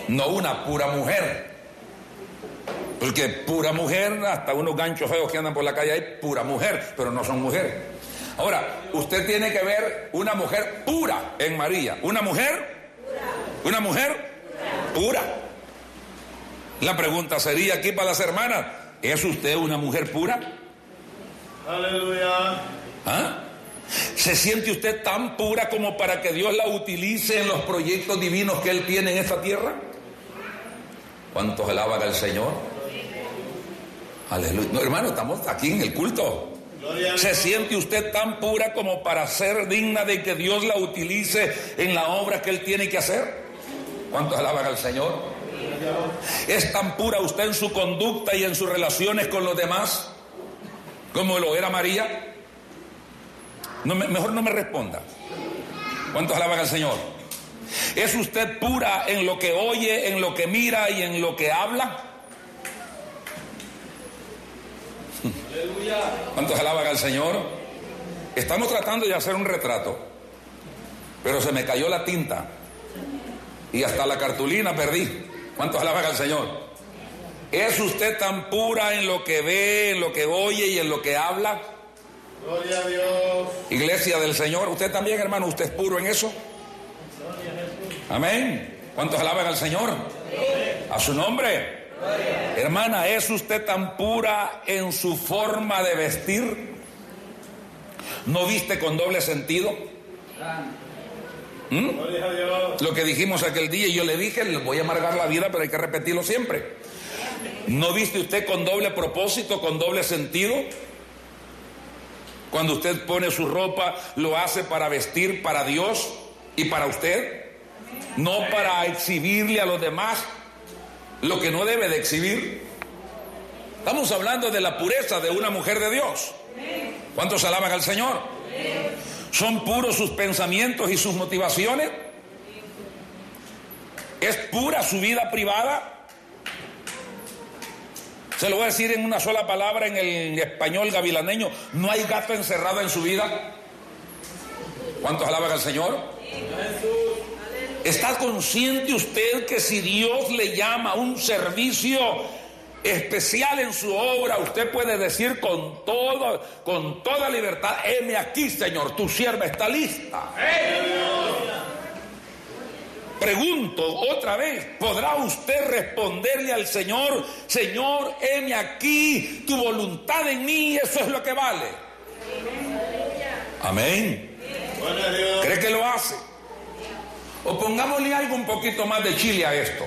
no una pura mujer. Porque pura mujer, hasta unos ganchos feos que andan por la calle hay pura mujer, pero no son mujeres. Ahora, usted tiene que ver una mujer pura en María. Una mujer pura. La pregunta sería aquí para las hermanas: ¿es usted una mujer pura? Aleluya. ¿Ah? ¿Se siente usted tan pura como para que Dios la utilice en los proyectos divinos que Él tiene en esta tierra? ¿Cuántos alaban al Señor? Aleluya. No, hermano, estamos aquí en el culto. ¿Se siente usted tan pura como para ser digna de que Dios la utilice en la obra que Él tiene que hacer? ¿Cuántos alaban al Señor? ¿Es tan pura usted en su conducta y en sus relaciones con los demás como lo era María? No, mejor no me responda. ¿Cuántos alaban al Señor? ¿Es usted pura en lo que oye, en lo que mira y en lo que habla? ¿Cuántos alaban al Señor? Estamos tratando de hacer un retrato, pero se me cayó la tinta y hasta la cartulina perdí. ¿Cuántos alaban al Señor? ¿Es usted tan pura en lo que ve, en lo que oye y en lo que habla? Gloria a Dios. Iglesia del Señor, usted también, hermano, usted es puro en eso. Amén. ¿Cuántos alaban al Señor? A su nombre. Hermana, ¿es usted tan pura en su forma de vestir? ¿No viste con doble sentido? Gloria a Dios. Lo que dijimos aquel día, y yo le dije, le voy a amargar la vida, pero hay que repetirlo siempre. ¿No viste usted con doble propósito, con doble sentido? Cuando usted pone su ropa, lo hace para vestir para Dios y para usted, no para exhibirle a los demás lo que no debe de exhibir. Estamos hablando de la pureza de una mujer de Dios. ¿Cuántos alaban al Señor? ¿Son puros sus pensamientos y sus motivaciones? ¿Es pura su vida privada? Se lo voy a decir en una sola palabra, en el español gavilaneño: no hay gato encerrado en su vida. ¿Cuántos alaban al Señor? ¿Está consciente usted que si Dios le llama a un servicio especial en su obra, usted puede decir con toda libertad: heme aquí, Señor, tu sierva está lista? Pregunto otra vez, ¿podrá usted responderle al Señor: Señor, heme aquí, tu voluntad en mí, eso es lo que vale? Amén. ¿Cree que lo hace? O pongámosle algo un poquito más de chile a esto.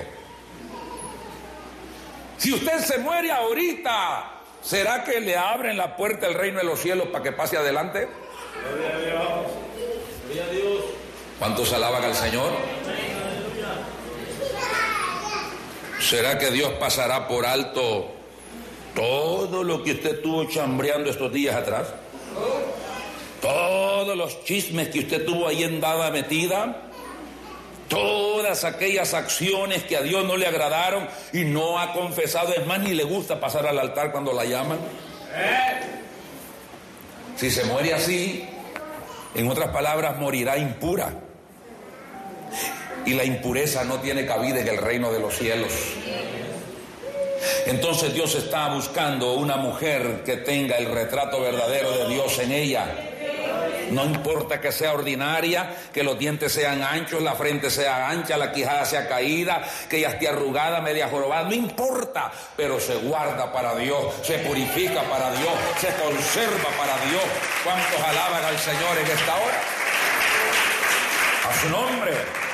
Si usted se muere ahorita, ¿será que le abren la puerta del reino de los cielos para que pase adelante? Gloria a Dios. Gloria a Dios. ¿Cuántos alaban al Señor? ¿Será que Dios pasará por alto todo lo que usted estuvo chambreando estos días atrás? Todos los chismes que usted tuvo ahí en dada metida, todas aquellas acciones que a Dios no le agradaron y no ha confesado, es más, ni le gusta pasar al altar cuando la llaman. Si se muere así, en otras palabras, morirá impura. Y la impureza no tiene cabida en el reino de los cielos. Entonces Dios está buscando una mujer que tenga el retrato verdadero de Dios en ella. No importa que sea ordinaria, que los dientes sean anchos, la frente sea ancha, la quijada sea caída, que ella esté arrugada, media jorobada, no importa, pero se guarda para Dios, se purifica para Dios, se conserva para Dios. ¿Cuántos alaban al Señor en esta hora? A su nombre.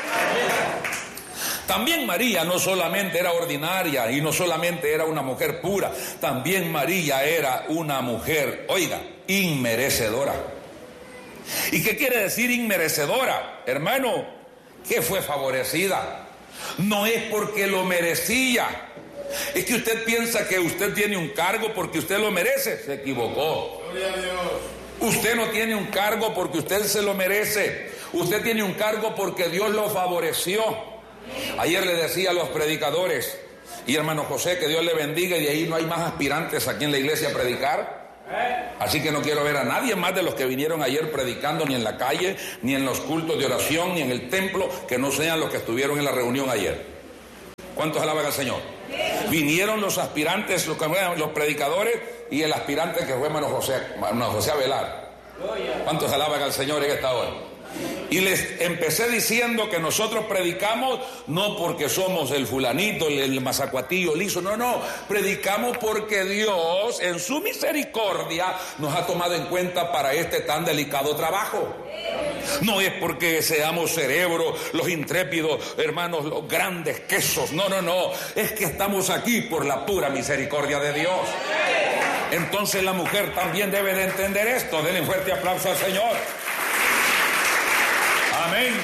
También María no solamente era ordinaria y no solamente era una mujer pura, también María era una mujer, oiga, inmerecedora. ¿Y qué quiere decir inmerecedora? Hermano, que fue favorecida. No es porque lo merecía. Es que usted piensa que usted tiene un cargo porque usted lo merece. Se equivocó. Gloria a Dios. Usted no tiene un cargo porque usted se lo merece. Usted tiene un cargo porque Dios lo favoreció. Ayer le decía a los predicadores, y hermano José, que Dios le bendiga, y de ahí no hay más aspirantes aquí en la iglesia a predicar. Así que no quiero ver a nadie más de los que vinieron ayer predicando, ni en la calle, ni en los cultos de oración, ni en el templo, que no sean los que estuvieron en la reunión ayer. ¿Cuántos alaban al Señor? Vinieron los aspirantes, los predicadores y el aspirante que fue hermano José Avelar. ¿Cuántos alaban al Señor en esta hora? Y les empecé diciendo que nosotros predicamos no porque somos el fulanito, el mazacuatillo liso, no, predicamos porque Dios en su misericordia nos ha tomado en cuenta para este tan delicado trabajo. No es porque seamos cerebros, los intrépidos, hermanos, los grandes quesos, no, es que estamos aquí por la pura misericordia de Dios. Entonces la mujer también debe de entender esto. Denle un fuerte aplauso al Señor. Amén.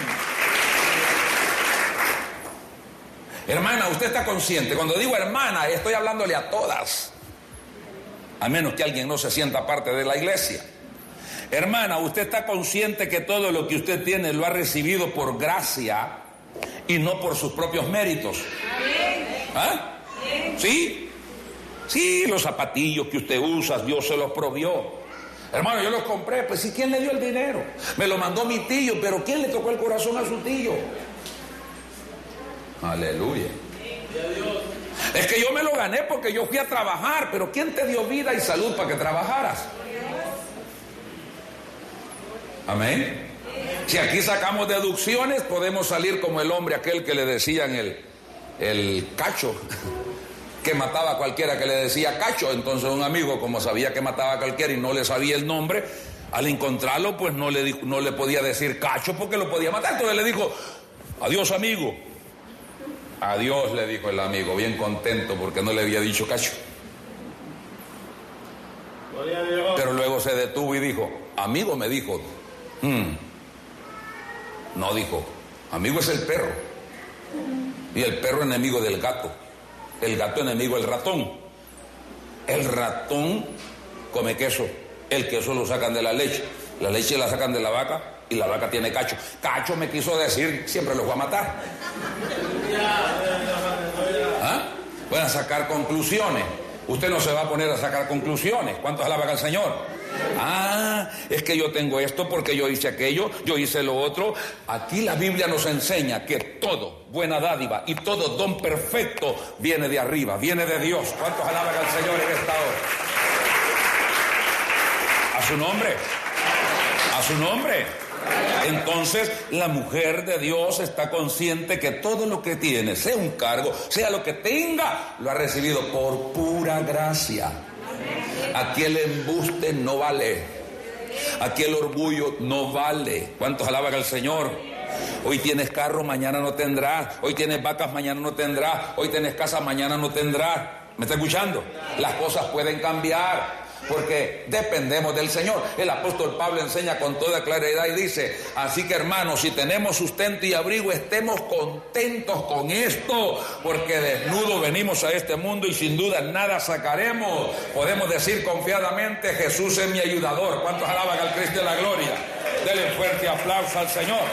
Hermana, usted está consciente. Cuando digo hermana, estoy hablándole a todas, a menos que alguien no se sienta parte de la iglesia. Hermana, usted está consciente que todo lo que usted tiene lo ha recibido por gracia y no por sus propios méritos. ¿Ah? Sí, los zapatillos que usted usa, Dios se los provió. Hermano, yo los compré, pues ¿y quién le dio el dinero? Me lo mandó mi tío, pero ¿quién le tocó el corazón a su tío? Aleluya. Es que yo me lo gané porque yo fui a trabajar, pero ¿quién te dio vida y salud para que trabajaras? Amén. Si aquí sacamos deducciones, podemos salir como el hombre aquel que le decían el cacho, que mataba a cualquiera que le decía cacho. Entonces un amigo, como sabía que mataba a cualquiera y no le sabía el nombre, al encontrarlo pues no le podía decir cacho porque lo podía matar. Entonces le dijo: adiós, amigo. Adiós, le dijo el amigo, bien contento porque no le había dicho cacho. Pero luego se detuvo y dijo: amigo, me dijo. No, dijo, amigo es el perro, y el perro enemigo del gato, el gato enemigo del ratón. El ratón come queso, el queso lo sacan de la leche la sacan de la vaca, y la vaca tiene cacho. Cacho me quiso decir, siempre los va a matar. ¿Ah? Van a sacar conclusiones. Usted no se va a poner a sacar conclusiones. ¿Cuántos alaban al Señor? Es que yo tengo esto porque yo hice aquello, yo hice lo otro. Aquí la Biblia nos enseña que todo buena dádiva y todo don perfecto viene de arriba, viene de Dios. ¿Cuántos alaban al Señor en esta hora? A su nombre, a su nombre. Entonces la mujer de Dios está consciente que todo lo que tiene, sea un cargo, sea lo que tenga, lo ha recibido por pura gracia. Aquí el embuste no vale, aquí el orgullo no vale. ¿Cuántos alaban al Señor? Hoy tienes carro, mañana no tendrás. Hoy tienes vacas, mañana no tendrás. Hoy tienes casa, mañana no tendrás. ¿Me está escuchando? Las cosas pueden cambiar porque dependemos del Señor. El apóstol Pablo enseña con toda claridad y dice: así que hermanos, si tenemos sustento y abrigo, estemos contentos con esto, porque desnudos venimos a este mundo y sin duda nada sacaremos. Podemos decir confiadamente: Jesús es mi ayudador. ¿Cuántos alaban al Cristo de la gloria? Denle un fuerte aplauso al Señor.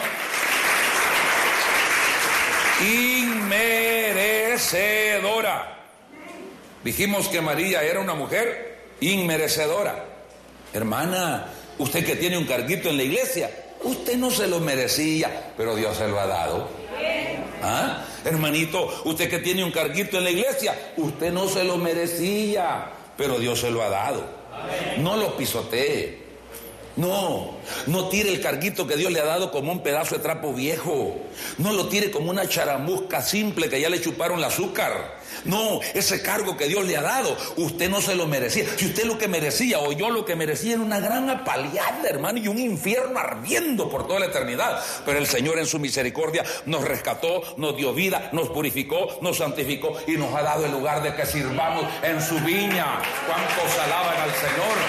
Inmerecedora. Dijimos que María era una mujer inmerecedora. Hermana, usted que tiene un carguito en la iglesia, usted no se lo merecía, pero Dios se lo ha dado. ¿Ah? Hermanito, usted que tiene un carguito en la iglesia, usted no se lo merecía, pero Dios se lo ha dado. No lo pisotee. No tire el carguito que Dios le ha dado como un pedazo de trapo viejo. No lo tire como una charamusca simple que ya le chuparon el azúcar. No, ese cargo que Dios le ha dado, usted no se lo merecía. Si usted lo que merecía o yo lo que merecía era una gran apaleada, hermano, y un infierno ardiendo por toda la eternidad. Pero el Señor en su misericordia nos rescató, nos dio vida, nos purificó, nos santificó y nos ha dado el lugar de que sirvamos en su viña. ¿Cuántos alaban al Señor?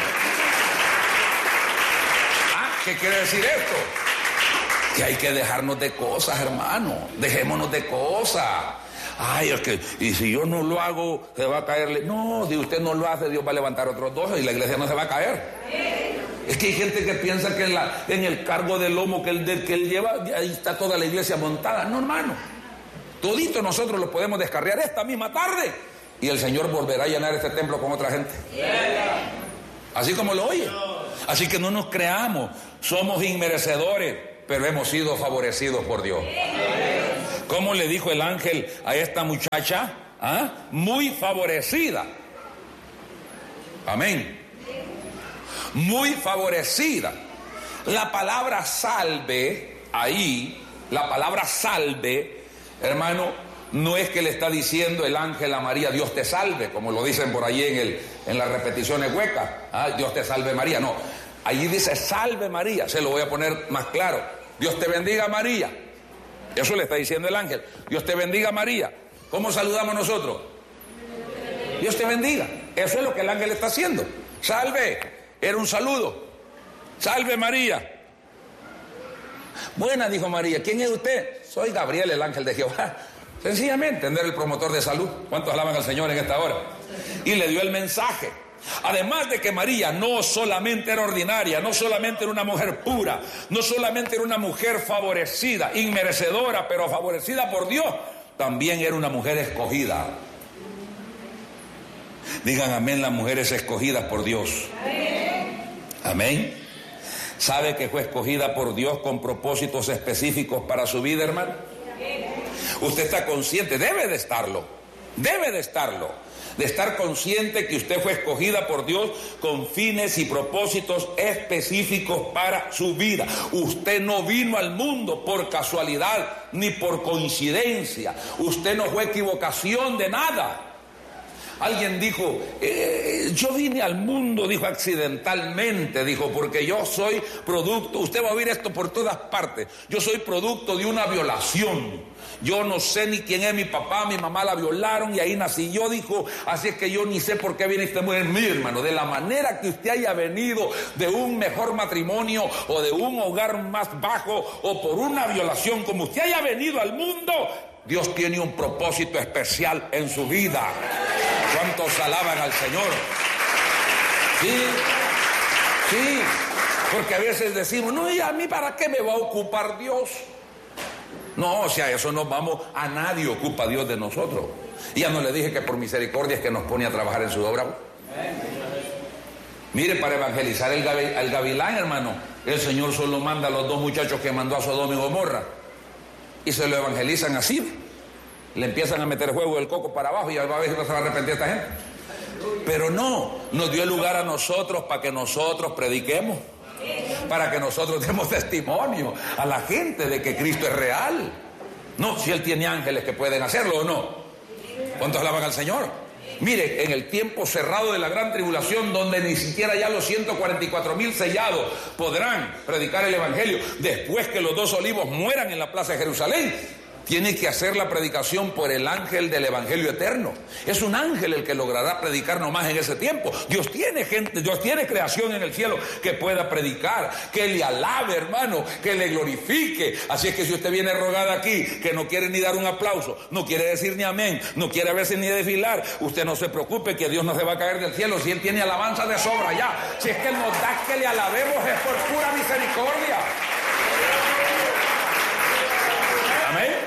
¿Qué quiere decir esto? Que hay que dejarnos de cosas, hermano. Dejémonos de cosas. Ay, es que, y si yo no lo hago, se va a caer. No, si usted no lo hace, Dios va a levantar otros dos y la iglesia no se va a caer. Es que hay gente que piensa que en el cargo del lomo que él lleva, ahí está toda la iglesia montada. No, hermano. Todito nosotros lo podemos descarriar esta misma tarde y el Señor volverá a llenar este templo con otra gente. Así como lo oye. Así que no nos creamos, somos inmerecedores, pero hemos sido favorecidos por Dios. ¿Cómo le dijo el ángel a esta muchacha? Muy favorecida. Amén. Muy favorecida. La palabra salve, ahí, la palabra salve, hermano, no es que le está diciendo el ángel a María, Dios te salve, como lo dicen por ahí en las repeticiones huecas, Dios te salve María, no. Allí dice salve María, se lo voy a poner más claro. Dios te bendiga María. Eso le está diciendo el ángel. Dios te bendiga María. ¿Cómo saludamos nosotros? Dios te bendiga. Eso es lo que el ángel está haciendo. Salve, era un saludo. Salve María. Buena, dijo María. ¿Quién es usted? Soy Gabriel, el ángel de Jehová. Sencillamente, era el promotor de salud. ¿Cuántos alaban al Señor en esta hora? Y le dio el mensaje. Además de que María no solamente era ordinaria, no solamente era una mujer pura, no solamente era una mujer favorecida, inmerecedora, pero favorecida por Dios, también era una mujer escogida. Digan amén las mujeres escogidas por Dios. Amén. ¿Sabe que fue escogida por Dios con propósitos específicos para su vida, hermano? Usted está consciente, debe de estarlo, de estar consciente que usted fue escogida por Dios con fines y propósitos específicos para su vida. Usted no vino al mundo por casualidad ni por coincidencia. Usted no fue equivocación de nada. Alguien dijo, yo vine al mundo, dijo accidentalmente, dijo, porque yo soy producto, usted va a oír esto por todas partes, yo soy producto de una violación. Yo no sé ni quién es mi papá, mi mamá la violaron y ahí nací yo, dijo, así es que yo ni sé por qué viene usted en mí, hermano. De la manera que usted haya venido de un mejor matrimonio o de un hogar más bajo o por una violación, como usted haya venido al mundo, Dios tiene un propósito especial en su vida. ¿Cuántos alaban al Señor? Sí, porque a veces decimos, no, ¿y a mí para qué me va a ocupar Dios? No, o sea, eso nos vamos, a nadie ocupa Dios de nosotros. Y ya no le dije que por misericordia es que nos pone a trabajar en su obra. Mire, para evangelizar al gavilán, hermano, el Señor solo manda a los dos muchachos que mandó a Sodoma y Gomorra. Y se lo evangelizan así. Le empiezan a meter juego del coco para abajo y a ver si no se va a arrepentir esta gente. Pero no, nos dio lugar a nosotros para que nosotros prediquemos, para que nosotros demos testimonio a la gente de que Cristo es real. No, si Él tiene ángeles que pueden hacerlo o no. ¿Cuántos alaban al Señor? Mire, en el tiempo cerrado de la gran tribulación, donde ni siquiera ya los 144,000 sellados podrán predicar el evangelio, después que los dos olivos mueran en la plaza de Jerusalén, tiene que hacer la predicación por el ángel del evangelio eterno. Es un ángel el que logrará predicar nomás en ese tiempo. Dios tiene gente, Dios tiene creación en el cielo que pueda predicar, que le alabe, hermano, que le glorifique. Así es que si usted viene rogada aquí, que no quiere ni dar un aplauso, no quiere decir ni amén, no quiere a veces ni desfilar, usted no se preocupe que Dios no se va a caer del cielo si Él tiene alabanza de sobra ya. Si es que Él nos da que le alabemos es por pura misericordia. Amén.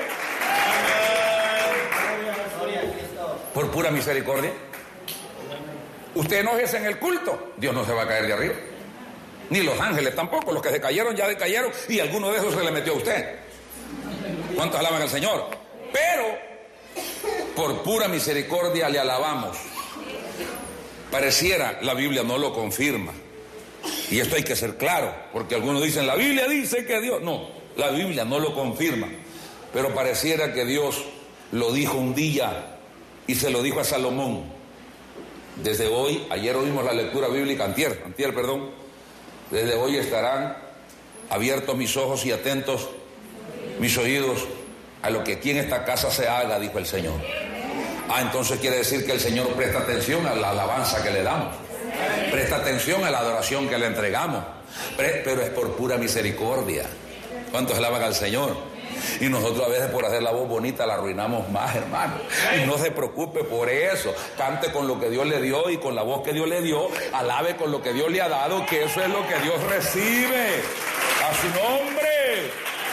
Por pura misericordia. Usted enójese en el culto, Dios no se va a caer de arriba. Ni los ángeles tampoco, los que se cayeron ya decayeron y alguno de esos se le metió a usted. ¿Cuántos alaban al Señor? Pero por pura misericordia le alabamos. Pareciera, la Biblia no lo confirma. Y esto hay que ser claro, porque algunos dicen, la Biblia dice que Dios... No, la Biblia no lo confirma. Pero pareciera que Dios lo dijo un día y se lo dijo a Salomón. Desde hoy, ayer oímos la lectura bíblica, antier, desde hoy estarán abiertos mis ojos y atentos mis oídos a lo que aquí en esta casa se haga, dijo el Señor. Entonces quiere decir que el Señor presta atención a la alabanza que le damos, presta atención a la adoración que le entregamos, pero es por pura misericordia. ¿Cuántos alaban al Señor? Y nosotros a veces por hacer la voz bonita la arruinamos más, hermano. Y no se preocupe por eso. Cante con lo que Dios le dio y con la voz que Dios le dio. Alabe con lo que Dios le ha dado, que eso es lo que Dios recibe. A su nombre.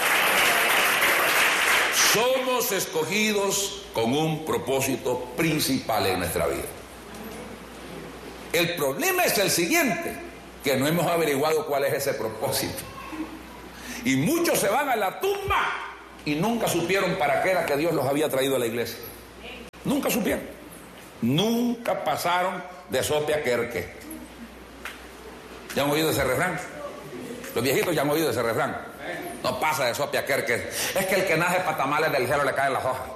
Somos escogidos con un propósito principal en nuestra vida. El problema es el siguiente, que no hemos averiguado cuál es ese propósito. Y muchos se van a la tumba y nunca supieron para qué era que Dios los había traído a la iglesia. Nunca supieron. Nunca pasaron de sope a querque. ¿Ya han oído ese refrán? Los viejitos ya han oído ese refrán. No pasa de sope a querque. Es que el que nace para tamales del cielo le caen las hojas.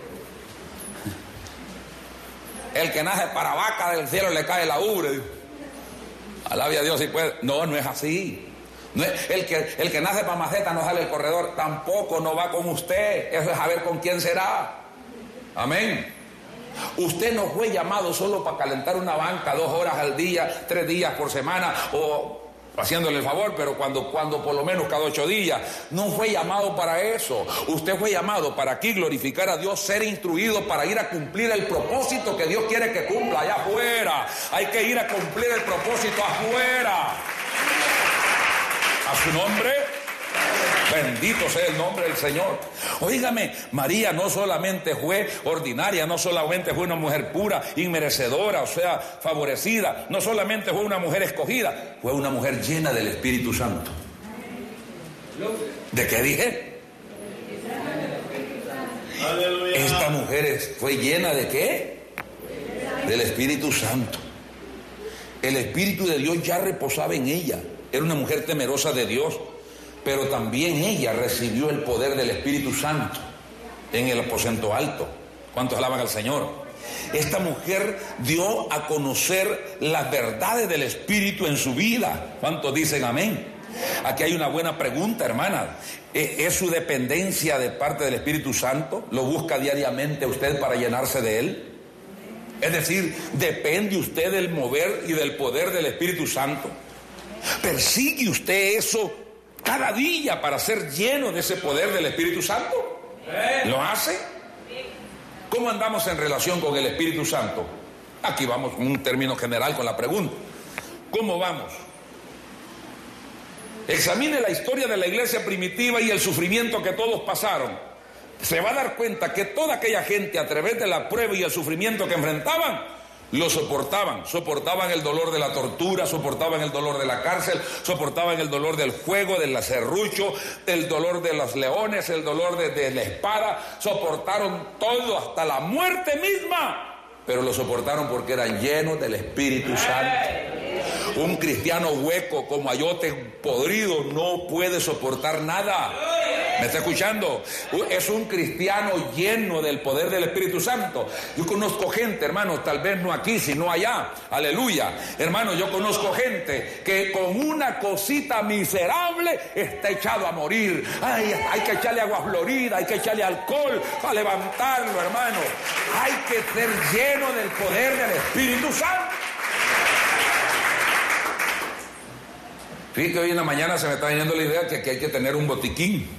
El que nace para vaca del cielo le cae la ubre. Alabe a Dios si puede. No, no es así. No es, el que nace para maceta no sale el corredor. Tampoco no va con usted. Eso es a ver con quién será. Amén. Usted no fue llamado solo para calentar una banca 2 horas al día, 3 días por semana, o haciéndole el favor, pero cuando por lo menos cada 8 días. No fue llamado para eso. Usted fue llamado para aquí glorificar a Dios, ser instruido para ir a cumplir el propósito que Dios quiere que cumpla allá afuera. Hay que ir a cumplir el propósito afuera. A su nombre, bendito sea el nombre del Señor. Óigame, María no solamente fue ordinaria, no solamente fue una mujer pura, inmerecedora, o sea, favorecida, no solamente fue una mujer escogida, fue una mujer llena del Espíritu Santo. ¿De qué dije? Esta mujer fue llena ¿de qué? Del Espíritu Santo. El Espíritu de Dios ya reposaba en ella. Era una mujer temerosa de Dios. Pero también ella recibió el poder del Espíritu Santo en el aposento alto. ¿Cuántos alaban al Señor? Esta mujer dio a conocer las verdades del Espíritu en su vida. ¿Cuántos dicen amén? Aquí hay una buena pregunta, hermana. ¿Es su dependencia de parte del Espíritu Santo? ¿Lo busca diariamente usted para llenarse de Él? Es decir, ¿depende usted del mover y del poder del Espíritu Santo? ¿Persigue usted eso cada día para ser lleno de ese poder del Espíritu Santo? ¿Lo hace? ¿Cómo andamos en relación con el Espíritu Santo? Aquí vamos en un término general con la pregunta. ¿Cómo vamos? Examine la historia de la iglesia primitiva y el sufrimiento que todos pasaron. Se va a dar cuenta que toda aquella gente, a través de la prueba y el sufrimiento que enfrentaban, lo soportaban el dolor de la tortura, soportaban el dolor de la cárcel, soportaban el dolor del fuego, del serrucho, el dolor de los leones, el dolor de la espada, soportaron todo hasta la muerte misma, pero lo soportaron porque eran llenos del Espíritu Santo. Un cristiano hueco como ayote podrido no puede soportar nada. ¿Me está escuchando? Es un cristiano lleno del poder del Espíritu Santo. Yo conozco gente, hermano, tal vez no aquí, sino allá. Aleluya. Hermano, yo conozco gente que con una cosita miserable está echado a morir. Ay, hay que echarle agua florida, hay que echarle alcohol para levantarlo, hermano. Hay que ser lleno del poder del Espíritu Santo. Fíjate que hoy en la mañana se me está viniendo la idea que aquí hay que tener un botiquín.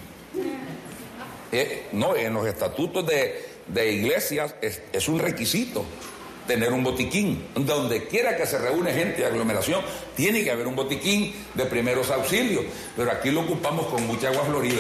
No, en los estatutos de iglesias es un requisito tener un botiquín. Donde quiera que se reúne gente de aglomeración, tiene que haber un botiquín de primeros auxilios. Pero aquí lo ocupamos con mucha agua florida.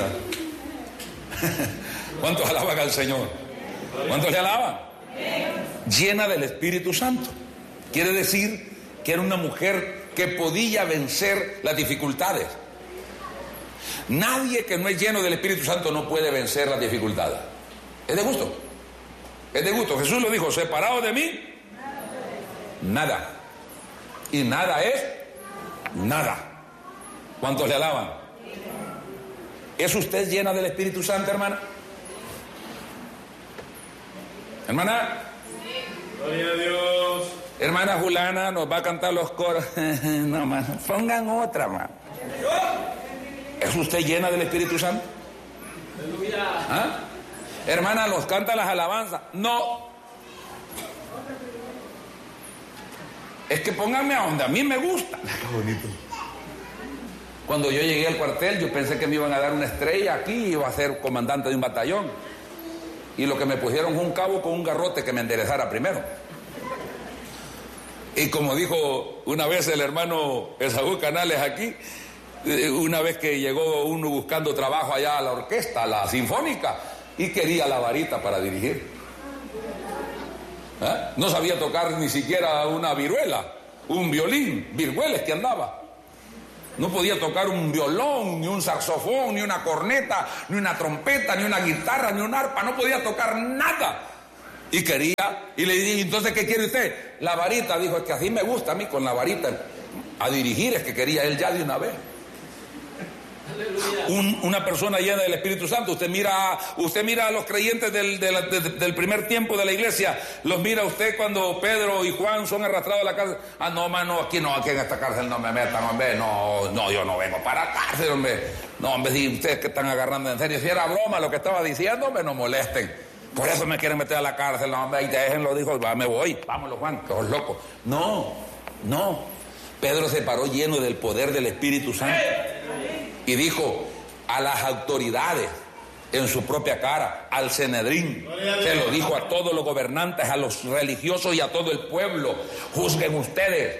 ¿Cuántos alaban al Señor? ¿Cuántos le alaban? Llena del Espíritu Santo. Quiere decir que era una mujer que podía vencer las dificultades. Nadie que no es lleno del Espíritu Santo no puede vencer las dificultades. Es de gusto. Es de gusto. Jesús lo dijo: separado de mí, nada. Y nada es nada. ¿Cuántos le alaban? ¿Es usted llena del Espíritu Santo, hermana? ¿Hermana? Gloria a Dios. Hermana Julana nos va a cantar los coros. No, más. Pongan otra, más. ¿Es usted llena del Espíritu Santo? ¿Ah? Hermana, ¿los canta las alabanzas? No. Es que pónganme a donde a mí me gusta. Qué bonito. Cuando yo llegué al cuartel, yo pensé que me iban a dar una estrella aquí y iba a ser comandante de un batallón. Y lo que me pusieron fue un cabo con un garrote que me enderezara primero. Y como dijo una vez el hermano Esaú Canales aquí, una vez que llegó uno buscando trabajo allá a la orquesta, a la sinfónica, y quería la varita para dirigir. ¿Eh? No sabía tocar ni siquiera una viruela, un violín, virueles que andaba. No podía tocar un violón, ni un saxofón, ni una corneta, ni una trompeta, ni una guitarra, ni un arpa. No podía tocar nada. Y quería, y le dije, entonces, ¿qué quiere usted? La varita. Dijo, es que así me gusta a mí, con la varita a dirigir, es que quería él ya de una vez. Una persona llena del Espíritu Santo. Usted mira a los creyentes del primer tiempo de la iglesia. Los mira usted cuando Pedro y Juan son arrastrados a la cárcel. Ah, no, mano, aquí en esta cárcel no me metan, hombre. No, yo no vengo para la cárcel, hombre. No, hombre, si ustedes que están agarrando en serio, si era broma lo que estaba diciendo, hombre, no molesten. Por eso me quieren meter a la cárcel, no, hombre, y déjenlo, dijo, me voy, vámonos, Juan, que sos loco. No. Pedro se paró lleno del poder del Espíritu Santo. Y dijo a las autoridades en su propia cara, al Sanedrín, se lo dijo a todos los gobernantes, a los religiosos y a todo el pueblo: juzguen ustedes,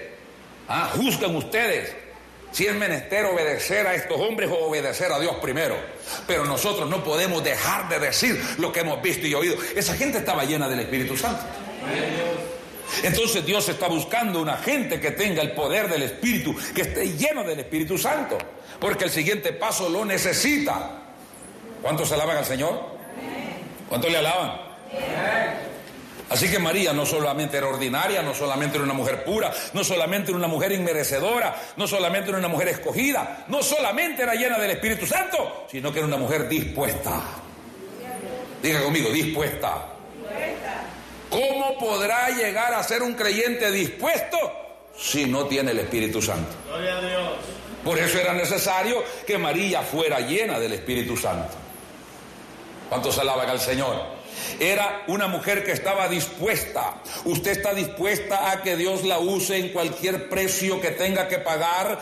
si es menester obedecer a estos hombres o obedecer a Dios primero. Pero nosotros no podemos dejar de decir lo que hemos visto y oído. Esa gente estaba llena del Espíritu Santo. Entonces Dios está buscando una gente que tenga el poder del Espíritu, que esté lleno del Espíritu Santo, porque el siguiente paso lo necesita. ¿Cuántos alaban al Señor? ¿Cuántos le alaban? Así que María no solamente era ordinaria, no solamente era una mujer pura, no solamente era una mujer inmerecedora, no solamente era una mujer escogida, no solamente era llena del Espíritu Santo, sino que era una mujer dispuesta. Diga conmigo, dispuesta. ¿Cómo podrá llegar a ser un creyente dispuesto si no tiene el Espíritu Santo? Gloria a Dios. Por eso era necesario que María fuera llena del Espíritu Santo. ¿Cuántos alaban al Señor? Era una mujer que estaba dispuesta. ¿Usted está dispuesta a que Dios la use en cualquier precio que tenga que pagar?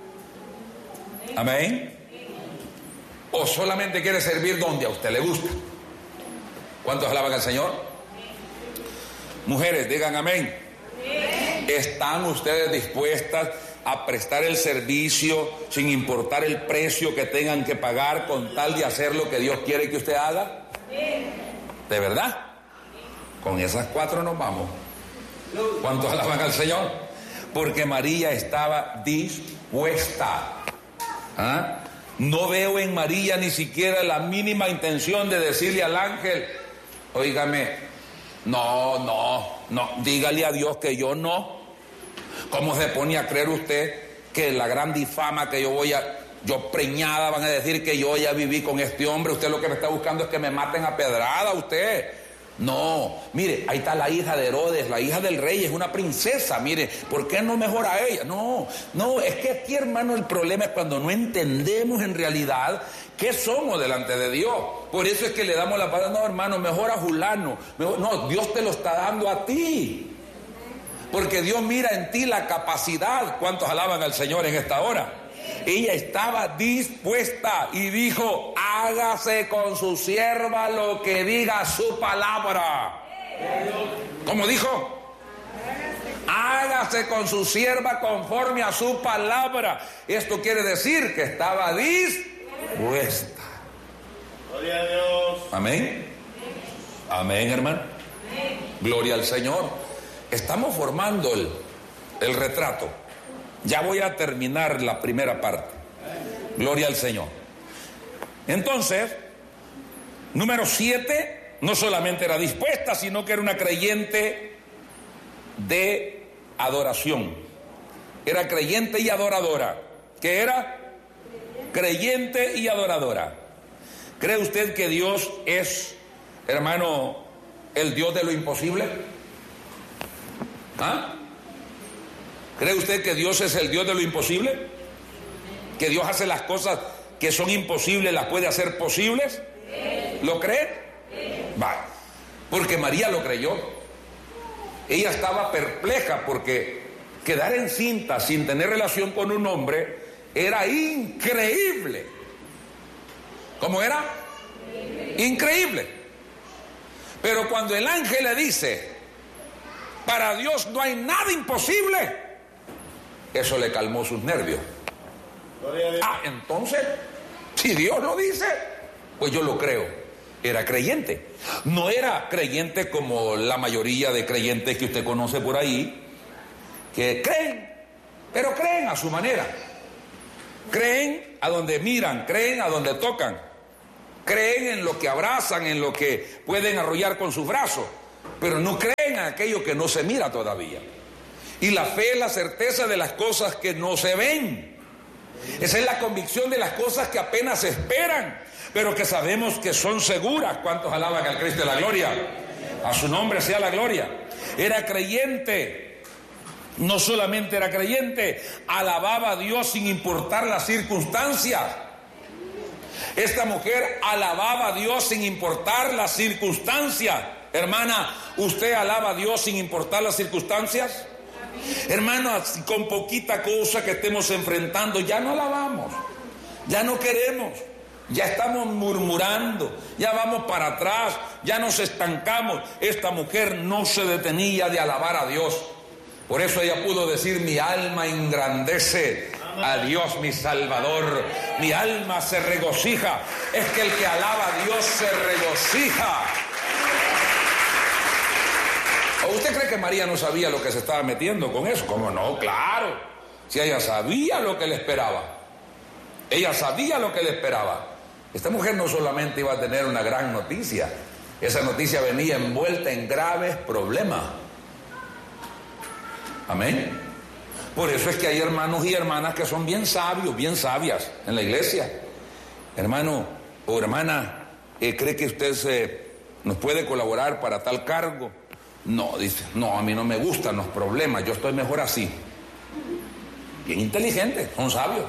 ¿Amén? ¿O solamente quiere servir donde a usted le gusta? ¿Cuántos alaban al Señor? Mujeres, digan amén. ¿Están ustedes dispuestas a prestar el servicio sin importar el precio que tengan que pagar con tal de hacer lo que Dios quiere que usted haga? ¿De verdad? Con esas 4 nos vamos. ¿Cuántos alaban al Señor? Porque María estaba dispuesta. No veo en María ni siquiera la mínima intención de decirle al ángel: óigame, no, dígale a Dios que yo no. ¿Cómo se pone a creer usted que la gran difama que yo preñada, van a decir que yo ya viví con este hombre? Usted lo que me está buscando es que me maten a pedrada, usted. No, mire, ahí está la hija de Herodes, la hija del rey, es una princesa, mire, ¿por qué no mejor a ella? No, es que aquí, hermano, el problema es cuando no entendemos en realidad qué somos delante de Dios. Por eso es que le damos la palabra: no, hermano, mejor a fulano. No, Dios te lo está dando a ti. Porque Dios mira en ti la capacidad. ¿Cuántos alaban al Señor en esta hora? Ella estaba dispuesta y dijo: hágase con su sierva lo que diga su palabra. ¿Cómo dijo? Hágase con su sierva conforme a su palabra. Esto quiere decir que estaba dispuesta. Gloria a Dios. Amén. Amén, hermano. Gloria al Señor. Estamos formando el retrato. Ya voy a terminar la primera parte. Gloria al Señor. Entonces, número 7, no solamente era dispuesta, sino que era una creyente de adoración. Era creyente y adoradora. ¿Qué era? Creyente y adoradora. ¿Cree usted que Dios es, hermano, el Dios de lo imposible? ¿Cree usted que Dios es el Dios de lo imposible? ¿Que Dios hace las cosas que son imposibles, las puede hacer posibles? ¿Lo cree? Vale. Porque María lo creyó. Ella estaba perpleja porque quedar encinta sin tener relación con un hombre era increíble. ¿Cómo era? Increíble. Pero cuando el ángel le dice: para Dios no hay nada imposible, eso le calmó sus nervios. Entonces, si Dios lo dice, pues yo lo creo. Era creyente. No era creyente como la mayoría de creyentes que usted conoce por ahí, que creen, pero creen a su manera. Creen a donde miran, creen a donde tocan, creen en lo que abrazan, en lo que pueden arrollar con sus brazos, pero no creen en aquello que no se mira todavía. Y la fe es la certeza de las cosas que no se ven. Esa es la convicción de las cosas que apenas se esperan, pero que sabemos que son seguras. ¿Cuántos alaban al Cristo de la gloria? A su nombre sea la gloria. Era creyente. No solamente era creyente, alababa a Dios sin importar las circunstancias. Esta mujer alababa a Dios sin importar las circunstancias. Hermana, ¿usted alaba a Dios sin importar las circunstancias? Hermano, con poquita cosa que estemos enfrentando, ya no alabamos, ya no queremos, ya estamos murmurando, ya vamos para atrás, ya nos estancamos. Esta mujer no se detenía de alabar a Dios. Por eso ella pudo decir: mi alma engrandece a Dios mi Salvador, mi alma se regocija. Es que el que alaba a Dios se regocija. ¿O usted cree que María no sabía lo que se estaba metiendo con eso? ¿Cómo no? Claro. Si ella sabía lo que le esperaba. Ella sabía lo que le esperaba. Esta mujer no solamente iba a tener una gran noticia, esa noticia venía envuelta en graves problemas. Amén. Por eso es que hay hermanos y hermanas que son bien sabios, bien sabias en la iglesia. Hermano o hermana, ¿cree que usted nos puede colaborar para tal cargo? No, dice, no, a mí no me gustan los problemas, yo estoy mejor así. Bien inteligentes, son sabios.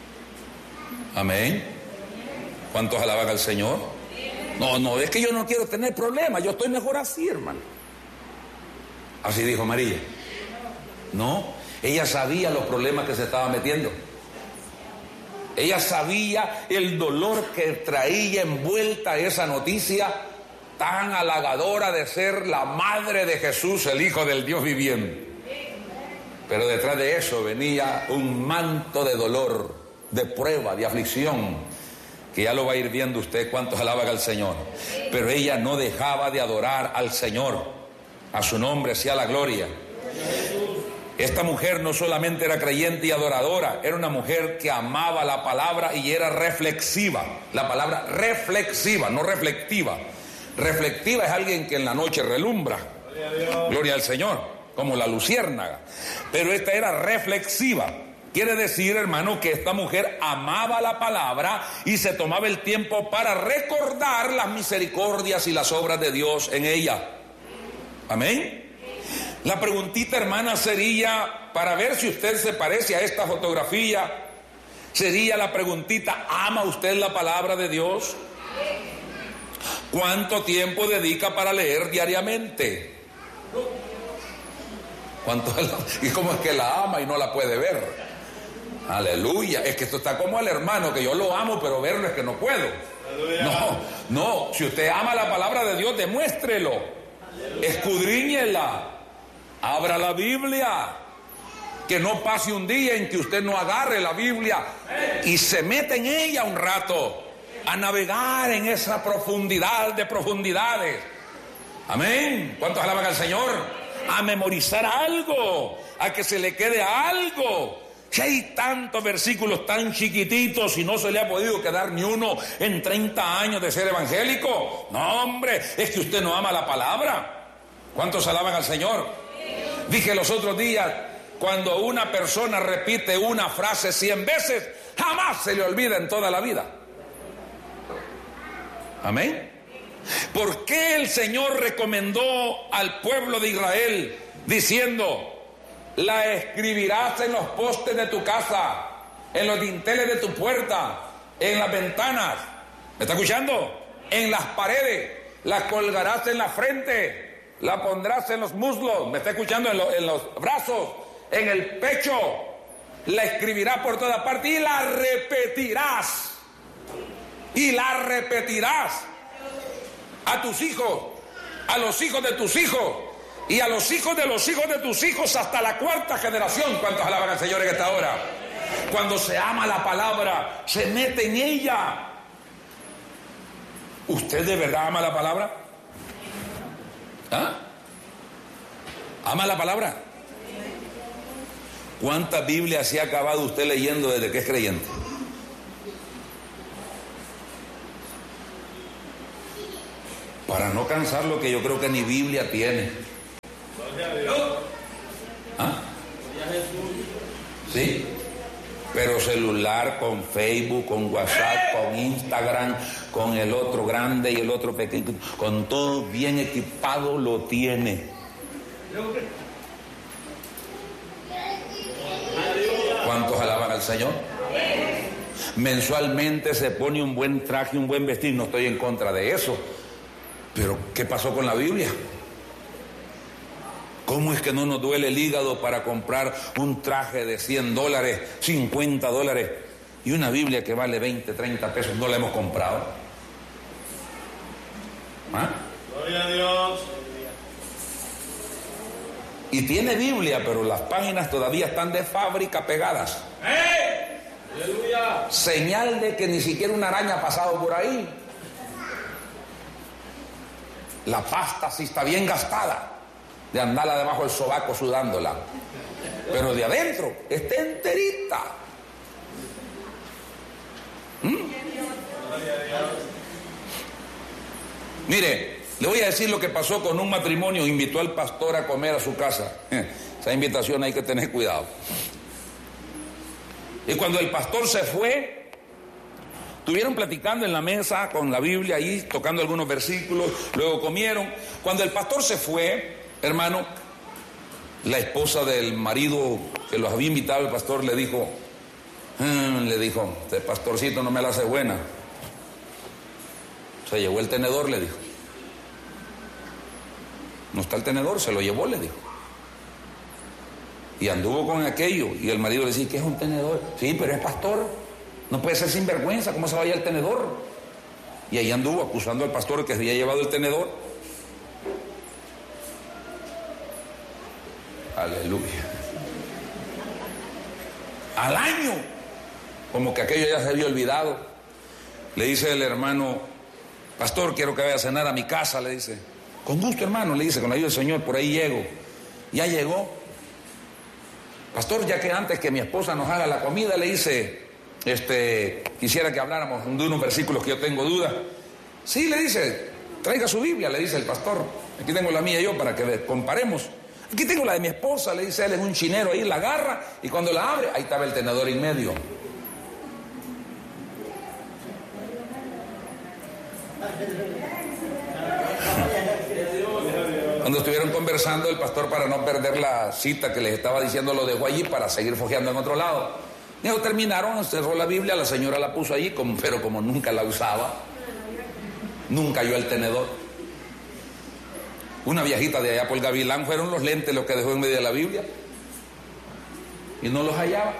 Amén. ¿Cuántos alaban al Señor? No, es que yo no quiero tener problemas, yo estoy mejor así, hermano. Así dijo María. No, ella sabía los problemas que se estaba metiendo. Ella sabía el dolor que traía envuelta esa noticia tan halagadora de ser la madre de Jesús, el Hijo del Dios viviente. Pero detrás de eso venía un manto de dolor, de prueba, de aflicción, que ya lo va a ir viendo usted. Cuántos alaban al Señor. Pero ella no dejaba de adorar al Señor. A su nombre sea la gloria. Esta mujer no solamente era creyente y adoradora, era una mujer que amaba la palabra y era reflexiva. La palabra reflexiva, no reflectiva. Reflectiva es alguien que en la noche relumbra. Gloria al Señor, como la luciérnaga. Pero esta era reflexiva. Quiere decir, hermano, que esta mujer amaba la palabra y se tomaba el tiempo para recordar las misericordias y las obras de Dios en ella. Amén. La preguntita, hermana, sería, para ver si usted se parece a esta fotografía, sería la preguntita: ¿ama usted la palabra de Dios? ¿Cuánto tiempo dedica para leer diariamente? ¿Y cómo es que la ama y no la puede ver? Aleluya. Es que esto está como el hermano, que yo lo amo, pero verlo es que no puedo. No, si usted ama la palabra de Dios, demuéstrelo. Escudriñela. Abra la Biblia. Que no pase un día en que usted no agarre la Biblia y se meta en ella un rato, a navegar en esa profundidad de profundidades. Amén. ¿Cuántos alaban al Señor? A memorizar algo, a que se le quede algo. Si hay tantos versículos tan chiquititos y no se le ha podido quedar ni uno en 30 años de ser evangélico. No, hombre, es que usted no ama la palabra. ¿Cuántos alaban al Señor? Dije los otros días, cuando una persona repite una frase 100 veces, jamás se le olvida en toda la vida. Amén. ¿Por qué el Señor recomendó al pueblo de Israel diciendo: la escribirás en los postes de tu casa, en los dinteles de tu puerta, en las ventanas? ¿Me está escuchando? En las paredes, la colgarás en la frente, la pondrás en los muslos. ¿Me está escuchando? En los brazos, en el pecho, la escribirás por toda parte y la repetirás. Y la repetirás a tus hijos, a los hijos de tus hijos y a los hijos de tus hijos hasta la 4ª generación. ¿Cuántos alaban al Señor en esta hora? Cuando se ama la palabra, se mete en ella. ¿Usted de verdad ama la palabra? ¿Ah? ¿Ama la palabra? ¿Cuántas Biblias se ha acabado usted leyendo desde que es creyente? para no cansar lo que yo creo que ni Biblia tiene. ¿Ah? Sí, pero celular, con Facebook, con WhatsApp, con Instagram, con el otro grande y el otro pequeño, con todo bien equipado lo tiene. ¿Cuántos alaban al Señor? Mensualmente se pone un buen traje, un buen vestir, no estoy en contra de eso, pero ¿qué pasó con la Biblia? ¿Cómo es que no nos duele el hígado para comprar un traje de $100, $50 y una Biblia que vale 20, 30 pesos? No la hemos comprado. ¿Ah? Gloria a Dios. Y tiene Biblia, pero las páginas todavía están de fábrica pegadas. Aleluya. Señal de que ni siquiera una araña ha pasado por ahí. La pasta sí está bien gastada, de andarla debajo del sobaco sudándola, pero de adentro está enterita. Mire, le voy a decir lo que pasó con un matrimonio. Invitó al pastor a comer a su casa. Esa invitación hay que tener cuidado. Y cuando el pastor se fue, estuvieron platicando en la mesa con la Biblia ahí, tocando algunos versículos, luego comieron. Cuando el pastor se fue, hermano, la esposa del marido que los había invitado, el pastor le dijo, este pastorcito no me la hace buena. Se llevó el tenedor, le dijo. No está el tenedor, se lo llevó, le dijo. Y anduvo con aquello. Y el marido le decía, ¿qué es un tenedor? Sí, pero es pastor. No puede ser sinvergüenza, ¿cómo se vaya el tenedor? Y ahí anduvo acusando al pastor que había llevado el tenedor. Aleluya. Al año, como que aquello ya se había olvidado, le dice el hermano, pastor, quiero que vaya a cenar a mi casa, le dice. Con gusto, hermano, le dice, con la ayuda del Señor, por ahí llego. Ya llegó. Pastor, ya que antes que mi esposa nos haga la comida, le dice, quisiera que habláramos de unos versículos que yo tengo duda. Sí, le dice, traiga su Biblia, le dice el pastor. Aquí tengo la mía yo para que comparemos. Aquí tengo la de mi esposa, le dice él, en un chinero ahí, la agarra y cuando la abre, ahí estaba el tenedor en medio. Cuando estuvieron conversando, el pastor, para no perder la cita que les estaba diciendo, lo dejó allí para seguir fojeando en otro lado. Y luego terminaron, cerró la Biblia, la señora la puso allí, pero como nunca la usaba, nunca halló el tenedor. Una viejita de allá por el Gavilán, fueron los lentes los que dejó en medio de la Biblia. Y no los hallaba.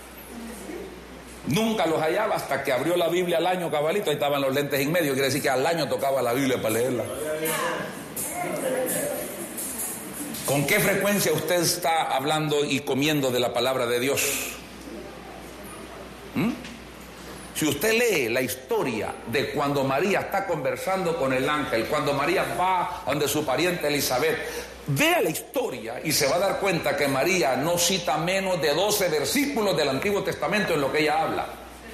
Nunca los hallaba hasta que abrió la Biblia al año, cabalito, ahí estaban los lentes en medio. Quiere decir que al año tocaba la Biblia para leerla. ¿Con qué frecuencia usted está hablando y comiendo de la palabra de Dios? Si usted lee la historia de cuando María está conversando con el ángel, cuando María va donde su pariente Elizabeth, vea la historia y se va a dar cuenta que María no cita menos de 12 versículos del Antiguo Testamento en lo que ella habla.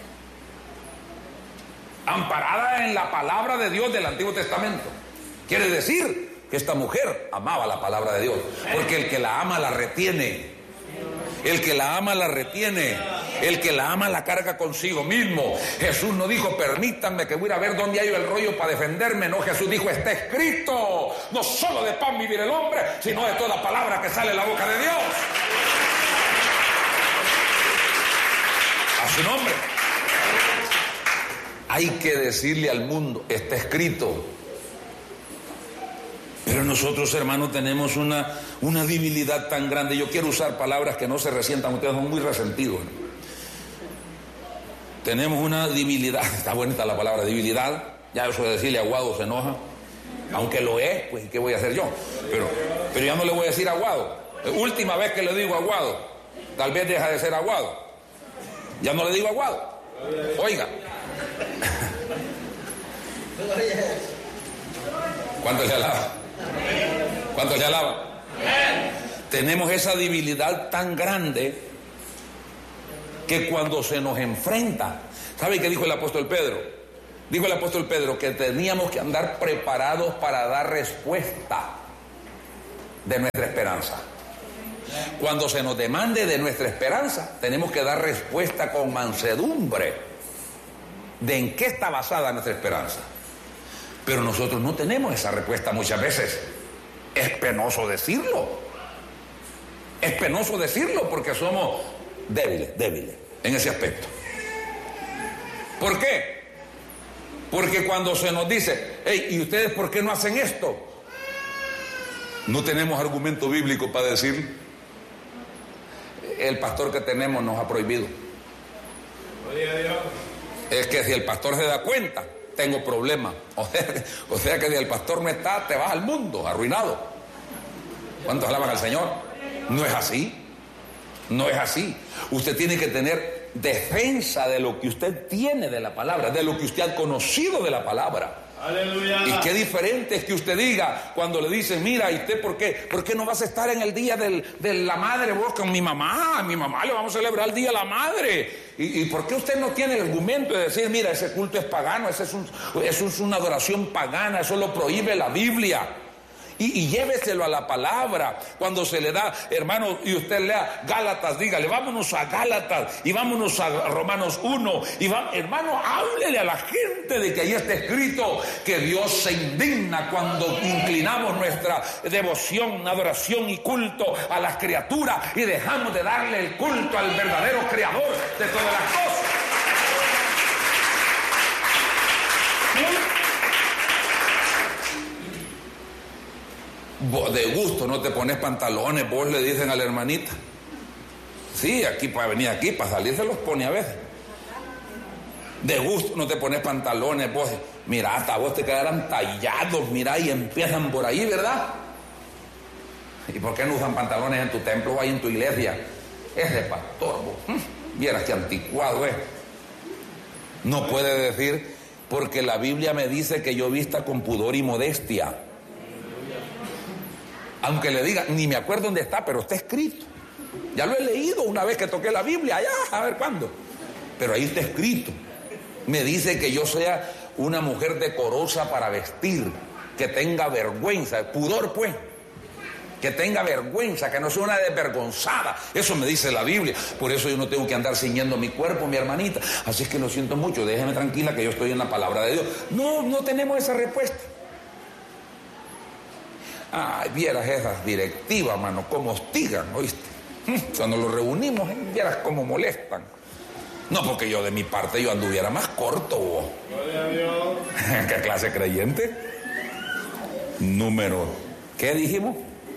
Amparada en la palabra de Dios del Antiguo Testamento. Quiere decir que esta mujer amaba la palabra de Dios, porque el que la ama la retiene. El que la ama la retiene. El que la ama la carga consigo mismo. Jesús no dijo, permítanme que voy a ver dónde hay el rollo para defenderme. No, Jesús dijo, está escrito, no solo de pan vivir el hombre, sino de toda palabra que sale de la boca de Dios. A su nombre. Hay que decirle al mundo, está escrito. Pero nosotros, hermanos, tenemos una debilidad tan grande. Yo quiero usar palabras que no se resientan, ustedes son muy resentidos, ¿no? Tenemos una debilidad, está bonita la palabra debilidad, ya eso de decirle aguado se enoja, aunque lo es, pues ¿qué voy a hacer yo? Pero ya no le voy a decir aguado. Última vez que le digo aguado, tal vez deja de ser aguado. Ya no le digo aguado. Oiga. ¿Cuánto le alaba? ¿Cuánto le alaba? Tenemos esa debilidad tan grande que cuando se nos enfrenta, ¿sabe qué dijo el apóstol Pedro? Dijo el apóstol Pedro que teníamos que andar preparados para dar respuesta de nuestra esperanza. Cuando se nos demande de nuestra esperanza, tenemos que dar respuesta con mansedumbre de en qué está basada nuestra esperanza. Pero nosotros no tenemos esa respuesta muchas veces. Es penoso decirlo. Es penoso decirlo porque somos débiles en ese aspecto. ¿Por qué? Porque cuando se nos dice, hey, ¿y ustedes por qué no hacen esto? No tenemos argumento bíblico para decir. El pastor que tenemos nos ha prohibido. Es que si el pastor se da cuenta, tengo problemas. O sea que si el pastor no está, te vas al mundo, arruinado. ¿Cuántos alaban al Señor? No es así. No es así. Usted tiene que tener defensa de lo que usted tiene de la palabra, de lo que usted ha conocido de la palabra. Aleluya. Y qué diferente es que usted diga cuando le dicen, mira, ¿y usted por qué no vas a estar en el día de la madre vos con mi mamá? A mi mamá le vamos a celebrar el día de la madre. ¿Y por qué usted no tiene el argumento de decir, mira, ese culto es pagano, eso es una adoración pagana, eso lo prohíbe la Biblia? Y lléveselo a la palabra. Cuando se le da, hermano, y usted lea Gálatas, dígale, vámonos a Gálatas y vámonos a Romanos 1. Hermano, háblele a la gente de que ahí está escrito que Dios se indigna cuando inclinamos nuestra devoción, adoración y culto a las criaturas y dejamos de darle el culto al verdadero creador de todas las cosas. De gusto no te pones pantalones, vos le dicen a la hermanita. Sí, aquí para venir aquí, para salir se los pone a veces. De gusto no te pones pantalones, vos. Mira, hasta vos te quedarán tallados, mira, y empiezan por ahí, ¿verdad? ¿Y por qué no usan pantalones en tu templo o ahí en tu iglesia? Es de pastor, vos. Vieras que anticuado es. No puede decir, porque la Biblia me dice que yo vista con pudor y modestia. Aunque le diga, ni me acuerdo dónde está, pero está escrito. Ya lo he leído una vez que toqué la Biblia, allá, a ver cuándo. Pero ahí está escrito. Me dice que yo sea una mujer decorosa para vestir, que tenga vergüenza, pudor pues, que tenga vergüenza, que no sea una desvergonzada. Eso me dice la Biblia. Por eso yo no tengo que andar ciñendo mi cuerpo, mi hermanita. Así es que lo siento mucho, déjeme tranquila que yo estoy en la palabra de Dios. No tenemos esa respuesta. Ay, vieras esas directivas, mano, cómo hostigan, ¿oíste? Cuando los reunimos, vieras cómo molestan. No, porque yo de mi parte yo anduviera más corto, vos. Gloria a Dios. ¿Qué clase creyente? Número, ¿qué dijimos?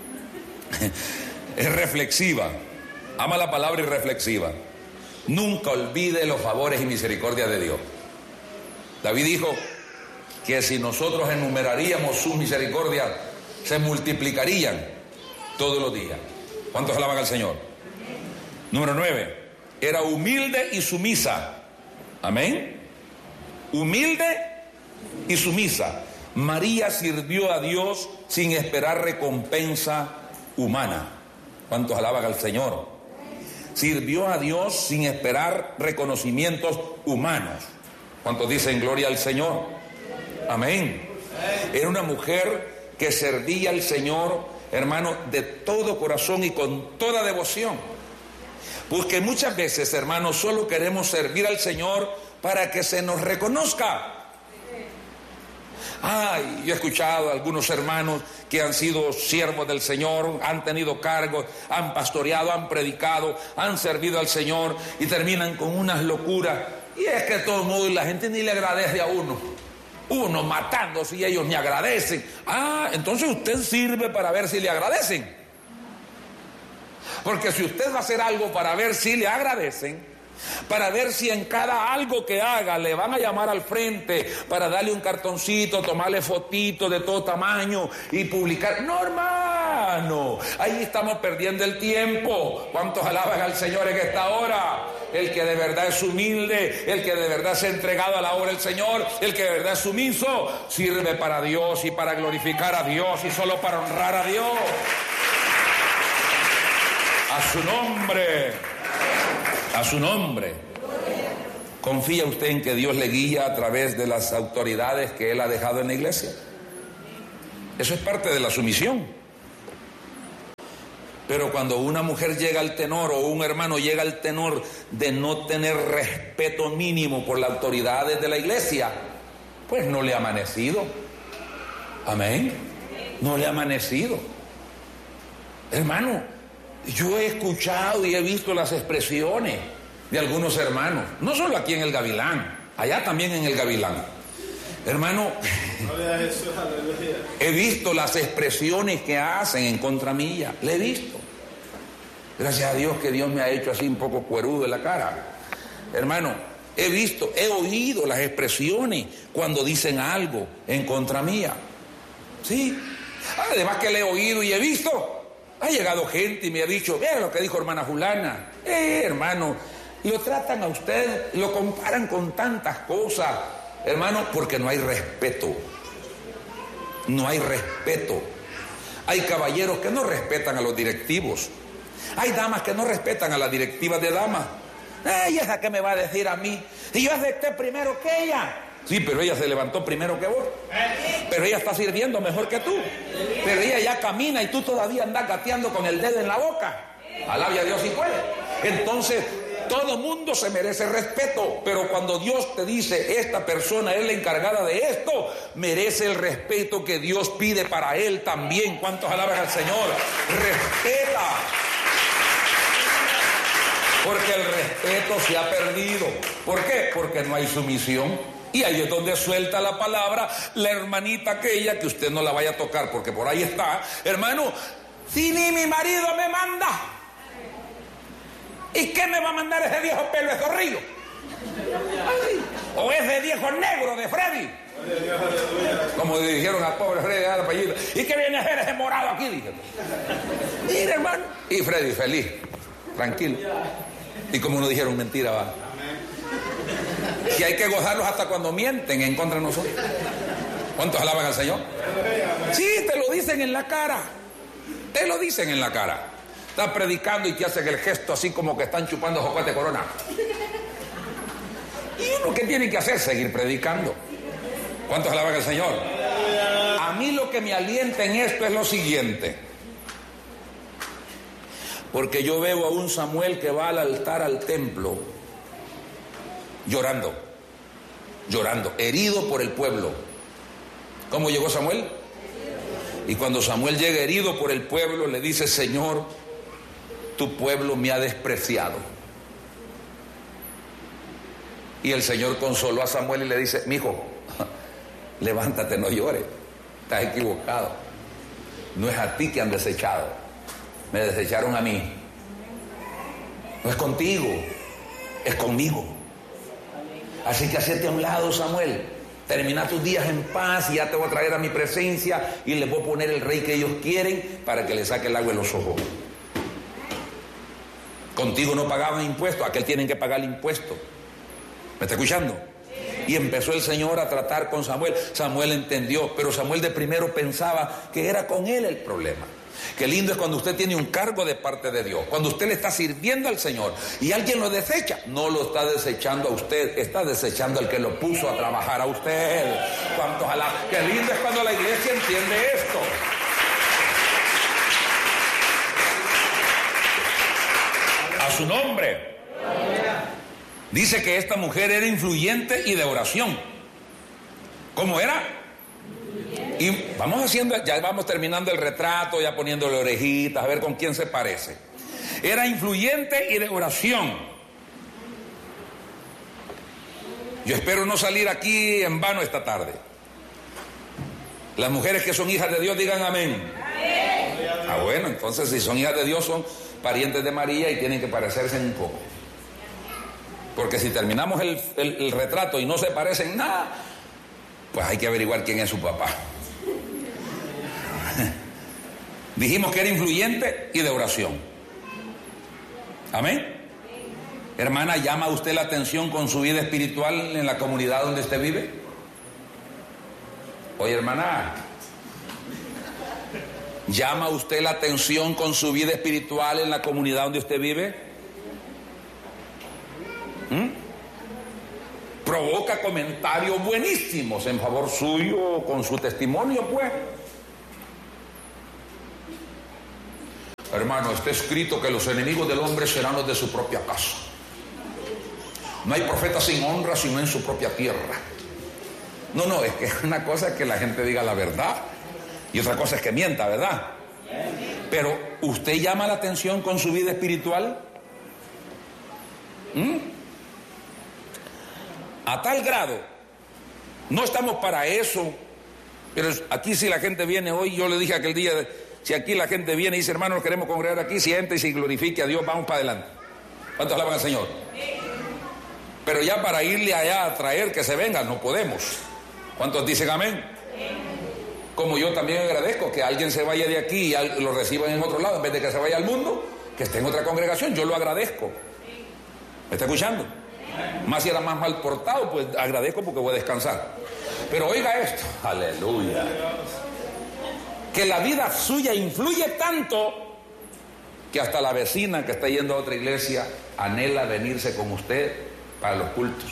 Es reflexiva. Ama la palabra y reflexiva. Nunca olvide los favores y misericordias de Dios. David dijo que si nosotros enumeraríamos sus misericordias, se multiplicarían todos los días. ¿Cuántos alaban al Señor? Número 9. Era humilde y sumisa. Amén. Humilde y sumisa. María sirvió a Dios sin esperar recompensa humana. ¿Cuántos alaban al Señor? Sirvió a Dios sin esperar reconocimientos humanos. ¿Cuántos dicen gloria al Señor? Amén. Era una mujer que servía al Señor, hermano, de todo corazón y con toda devoción. Porque muchas veces, hermano, solo queremos servir al Señor para que se nos reconozca. Ay, yo he escuchado a algunos hermanos que han sido siervos del Señor, han tenido cargos, han pastoreado, han predicado, han servido al Señor y terminan con unas locuras. Y es que de todos modos la gente ni le agradece a uno. Uno matándose y ellos ni agradecen. Ah, entonces usted sirve para ver si le agradecen. Porque si usted va a hacer algo para ver si le agradecen, para ver si en cada algo que haga le van a llamar al frente para darle un cartoncito, tomarle fotitos de todo tamaño y publicar. No, hermano, ahí estamos perdiendo el tiempo. ¿Cuántos alaban al Señor en esta hora? El que de verdad es humilde, el que de verdad se ha entregado a la obra del Señor, el que de verdad es sumiso, sirve para Dios y para glorificar a Dios y solo para honrar a Dios. A su nombre. A su nombre. ¿Confía usted en que Dios le guía a través de las autoridades que Él ha dejado en la iglesia? Eso es parte de la sumisión. Pero cuando una mujer llega al tenor o un hermano llega al tenor de no tener respeto mínimo por las autoridades de la iglesia, pues no le ha amanecido. Amén. No le ha amanecido. Hermano, yo he escuchado y he visto las expresiones de algunos hermanos, no solo aquí en el Gavilán, allá también en el Gavilán. Hermano, he visto las expresiones que hacen en contra mía, le he visto. Gracias a Dios que Dios me ha hecho así un poco cuerudo de la cara. Hermano, he oído las expresiones cuando dicen algo en contra mía. Sí, además que le he oído y he visto. Ha llegado gente y me ha dicho, vea lo que dijo hermana fulana. Hermano, lo tratan a usted, lo comparan con tantas cosas. Hermano, porque no hay respeto. No hay respeto. Hay caballeros que no respetan a los directivos. Hay damas que no respetan a las directivas de damas. ¿Y esa qué me va a decir a mí? Si yo acepté primero que ella. Sí, pero ella se levantó primero que vos. Pero ella está sirviendo mejor que tú. Pero ella ya camina y tú todavía andas gateando con el dedo en la boca. Alabe a Dios si puede. Entonces, todo mundo se merece respeto, pero cuando Dios te dice, esta persona es la encargada de esto, merece el respeto que Dios pide para él también. ¿Cuántos alaban al Señor? Respeta. Porque el respeto se ha perdido. ¿Por qué? Porque no hay sumisión. Y ahí es donde suelta la palabra la hermanita aquella, que usted no la vaya a tocar porque por ahí está. Hermano, si ni mi marido me manda, ¿y qué me va a mandar ese viejo pelo de zorrillo? O ese viejo negro de Freddy. Como dijeron al pobre Freddy al apellido. ¿Y qué viene a hacer ese morado aquí? Dije. Mira, hermano. Y Freddy feliz, tranquilo. Y como no dijeron mentira, va. Y hay que gozarlos hasta cuando mienten en contra de nosotros. ¿Cuántos alaban al Señor? Sí, te lo dicen en la cara. Te lo dicen en la cara. Estás predicando y te hacen el gesto así como que están chupando jocote corona. Y uno que tiene que hacer, seguir predicando. ¿Cuántos alaban al Señor? A mí lo que me alienta en esto es lo siguiente. Porque yo veo a un Samuel que va al altar, al templo, llorando, herido por el pueblo. ¿Cómo llegó Samuel? Y cuando Samuel llega herido por el pueblo, le dice, Señor, tu pueblo me ha despreciado. Y el Señor consoló a Samuel y le dice, mijo, levántate, no llores, estás equivocado. No es a ti que han desechado, me desecharon a mí. No es contigo, es conmigo. Así que hacete a un lado, Samuel. Termina tus días en paz y ya te voy a traer a mi presencia y les voy a poner el rey que ellos quieren para que le saque el agua de los ojos. Contigo no pagaban impuestos, aquel tienen que pagar el impuesto. ¿Me está escuchando? Y empezó el Señor a tratar con Samuel. Samuel entendió, pero Samuel de primero pensaba que era con él el problema. Qué lindo es cuando usted tiene un cargo de parte de Dios. Cuando usted le está sirviendo al Señor y alguien lo desecha, no lo está desechando a usted, está desechando al que lo puso a trabajar a usted. ¿Cuántos alaban? Qué lindo es cuando la iglesia entiende esto. A su nombre. Dice que esta mujer era influyente y de oración. ¿Cómo era? Y vamos haciendo, ya vamos terminando el retrato, ya poniéndole orejitas, a ver con quién se parece. Era influyente y de oración. Yo espero no salir aquí en vano esta tarde. Las mujeres que son hijas de Dios digan amén. Ah, bueno, entonces si son hijas de Dios son parientes de María y tienen que parecerse un poco. Porque si terminamos el retrato y no se parecen nada, pues hay que averiguar quién es su papá. Dijimos que era influyente y de oración. Amén. Hermana, ¿llama usted la atención con su vida espiritual en la comunidad donde usted vive? Oye, hermana, ¿llama usted la atención con su vida espiritual en la comunidad donde usted vive? provoca comentarios buenísimos en favor suyo con su testimonio, pues. Hermano, está escrito que los enemigos del hombre serán los de su propia casa. No hay profeta sin honra sino en su propia tierra. No, es que una cosa es que la gente diga la verdad y otra cosa es que mienta, ¿verdad? Pero ¿usted llama la atención con su vida espiritual? A tal grado, no estamos para eso, pero aquí si la gente viene hoy, yo le dije aquel día, si aquí la gente viene y dice, hermano, nos queremos congregar aquí, siente y se glorifique a Dios, vamos para adelante. ¿Cuántos alaban al Señor? Pero ya para irle allá a traer que se vengan, no podemos. ¿Cuántos dicen amén? Como yo también agradezco que alguien se vaya de aquí y lo reciban en otro lado, en vez de que se vaya al mundo, que esté en otra congregación, yo lo agradezco. ¿Me está escuchando? Más si era más mal portado, pues agradezco porque voy a descansar. Pero oiga esto, aleluya, que la vida suya influye tanto que hasta la vecina que está yendo a otra iglesia anhela venirse con usted para los cultos.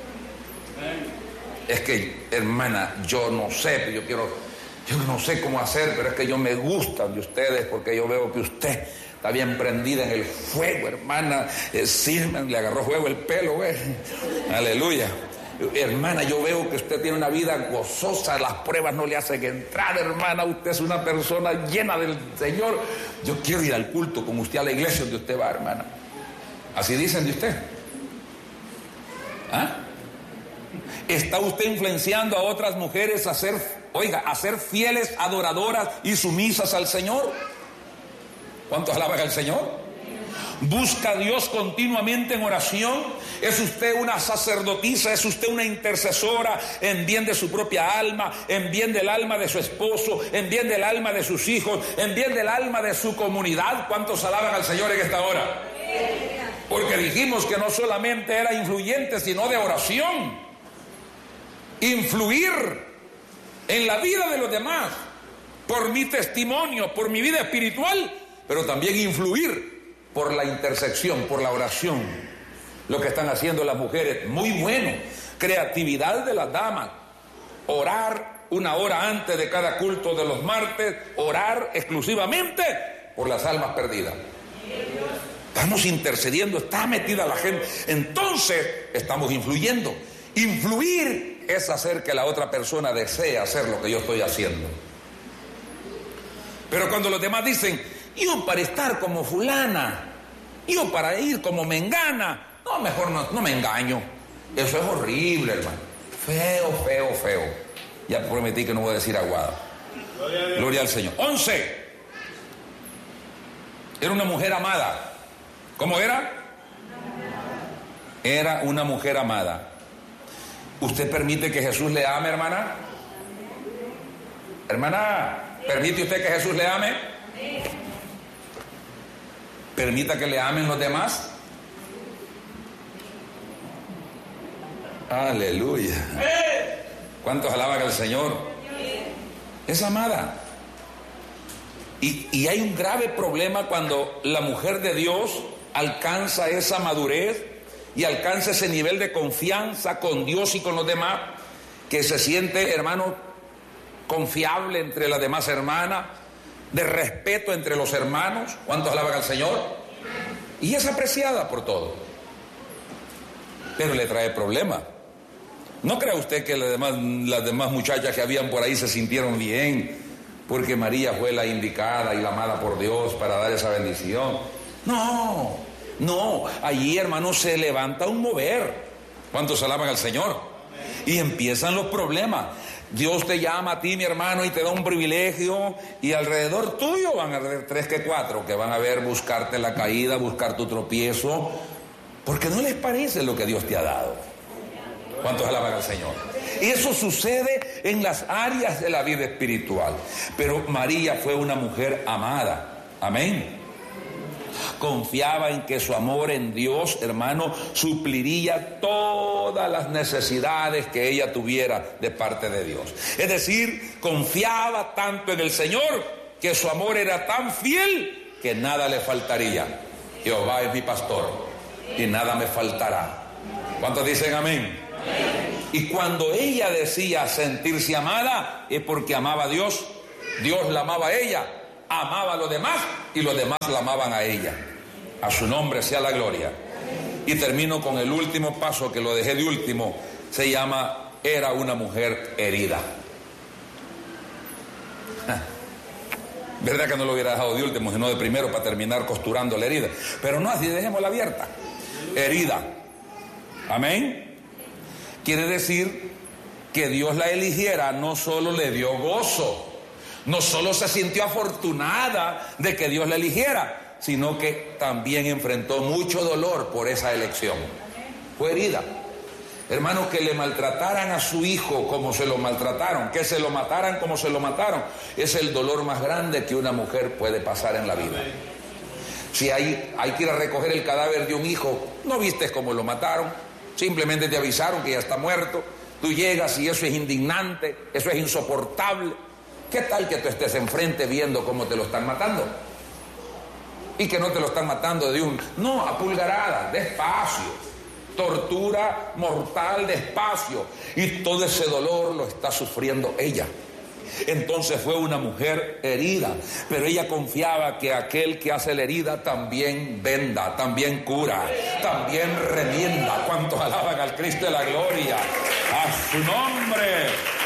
Es que, hermana, yo no sé, yo no sé cómo hacer, pero es que yo me gustan de ustedes porque yo veo que usted está bien prendida en el fuego, hermana. Sí, le agarró fuego el pelo, güey. Aleluya. Hermana, yo veo que usted tiene una vida gozosa, las pruebas no le hacen entrar, hermana. Usted es una persona llena del Señor. Yo quiero ir al culto con usted a la iglesia donde usted va, hermana. Así dicen de usted. ¿Ah? ¿Está usted influenciando a otras mujeres a ser fieles, adoradoras y sumisas al Señor? ¿Cuántos alaban al Señor? ¿Busca a Dios continuamente en oración? ¿Es usted una sacerdotisa? ¿Es usted una intercesora en bien de su propia alma, en bien del alma de su esposo, en bien del alma de sus hijos, en bien del alma de su comunidad? ¿Cuántos alaban al Señor en esta hora? Porque dijimos que no solamente era influyente, sino de oración. Influir en la vida de los demás por mi testimonio, por mi vida espiritual, pero también influir por la intersección, por la oración. Lo que están haciendo las mujeres, muy bueno. Creatividad de las damas. Orar 1 hora antes de cada culto de los martes, orar exclusivamente por las almas perdidas. Estamos intercediendo, está metida la gente. Entonces estamos influyendo. Influir es hacer que la otra persona desee hacer lo que yo estoy haciendo. Pero cuando los demás dicen, yo para estar como fulana, yo para ir como mengana, no, mejor no me engaño. Eso es horrible, hermano. Feo. Ya prometí que no voy a decir aguada. Gloria al Señor. 11. Era una mujer amada. ¿Cómo era? Era una mujer amada. ¿Usted permite que Jesús le ame, hermana? Hermana, ¿permite usted que Jesús le ame? ¿Permita que le amen los demás? Aleluya. ¿Cuántos alaban al Señor? Es amada. Y hay un grave problema cuando la mujer de Dios alcanza esa madurez y alcanza ese nivel de confianza con Dios y con los demás, que se siente, hermano, confiable entre las demás hermanas, de respeto entre los hermanos. ¿Cuántos alaban al Señor? Y es apreciada por todos. Pero le trae problemas. ¿No cree usted que las demás muchachas que habían por ahí se sintieron bien porque María fue la indicada y la amada por Dios para dar esa bendición? No, allí, hermano, se levanta un mover. ¿Cuántos alaban al Señor? Y empiezan los problemas. Dios te llama a ti, mi hermano, y te da un privilegio, y alrededor tuyo van a haber 3 que 4 que van a ver buscarte la caída, buscar tu tropiezo, porque no les parece lo que Dios te ha dado. ¿Cuántos alaban al Señor? Y eso sucede en las áreas de la vida espiritual. Pero María fue una mujer amada. Amén. Confiaba en que su amor en Dios, hermano, supliría todas las necesidades que ella tuviera de parte de Dios. Es decir, confiaba tanto en el Señor que su amor era tan fiel que nada le faltaría. Jehová es mi pastor y nada me faltará. ¿Cuántos dicen amén? Y cuando ella decía sentirse amada, es porque amaba a Dios. Dios la amaba a ella, amaba a los demás y los demás la amaban a ella. A su nombre sea la gloria. Y termino con el último paso, que lo dejé de último. Se llama, era una mujer herida. ¿Verdad que no lo hubiera dejado de último, sino de primero para terminar costurando la herida? Pero no, así dejémosla abierta. Herida. Amén. Quiere decir que Dios la eligiera no solo le dio gozo, no solo se sintió afortunada de que Dios la eligiera, sino que también enfrentó mucho dolor por esa elección. Fue herida. Hermanos, que le maltrataran a su hijo como se lo maltrataron, que se lo mataran como se lo mataron, es el dolor más grande que una mujer puede pasar en la vida. Si hay que ir a recoger el cadáver de un hijo, no viste cómo lo mataron, simplemente te avisaron que ya está muerto, tú llegas y eso es indignante, eso es insoportable. ¿Qué tal que tú estés enfrente viendo cómo te lo están matando? Y que no te lo están matando no, a pulgaradas, despacio. Tortura mortal, despacio, y todo ese dolor lo está sufriendo ella. Entonces fue una mujer herida, pero ella confiaba que aquel que hace la herida también venda, también cura, también remienda. ¿Cuántos alaban al Cristo de la gloria? A su nombre.